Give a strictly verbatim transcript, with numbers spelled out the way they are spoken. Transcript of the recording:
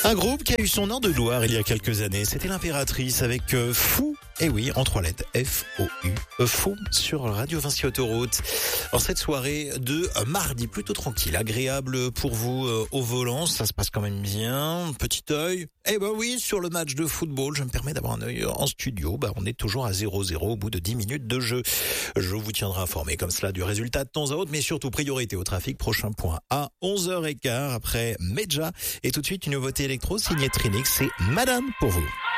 Un groupe qui a eu son heure de gloire il y a quelques années, c'était l'Impératrice avec euh, Fou, et oui, en trois lettres, F O U, euh, Fou, sur Radio Vinci Autoroute. En cette soirée de euh, mardi, plutôt tranquille, agréable pour vous euh, au volant, ça se passe quand même bien, petit œil. Eh ben oui, sur le match de football, je me permets d'avoir un œil en studio, bah on est toujours à zéro zéro au bout de dix minutes de jeu. Je vous tiendrai informé comme cela du résultat de temps à autre, mais surtout priorité au trafic, prochain point à onze heures quinze après Medja. Et tout de suite, une nouveauté électro signée Trinix, c'est Madame pour vous.